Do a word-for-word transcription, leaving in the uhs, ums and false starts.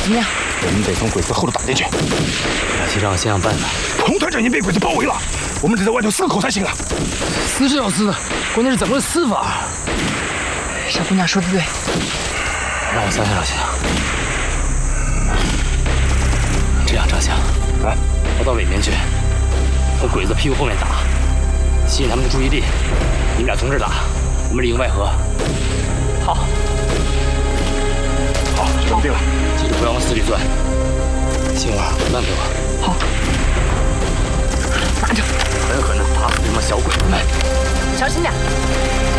怎么样？ 我们得从鬼子后头打进去。 老七让我想想办法。 彭团长已经被鬼子包围了，我们得在外头嘶口才行啊！ 撕是要撕的，关键是怎么个撕法？ 小姑娘说的对。 让我想想，老七。这样，张翔， 啊， 我到里面去，从鬼子屁股后面打，吸引他们的注意力。你们俩从这儿打，我们里应外合。好。 好，就这么定了。 记住不要往死里钻，信号慢给我。 好，拿着。 很有可能打死这帮小鬼子们， 小心点。